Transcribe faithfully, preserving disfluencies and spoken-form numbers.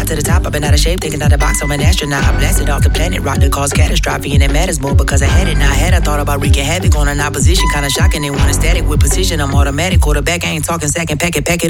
got to the top, I've been out of shape, thinking out the box, I'm an astronaut. I blasted off the planet, rock that caused catastrophe, and it matters more because I had it. Now I had, I thought about wreaking havoc on an opposition, kinda shocking. They want a static with precision, I'm automatic. Quarterback, I ain't talking second packet, packet.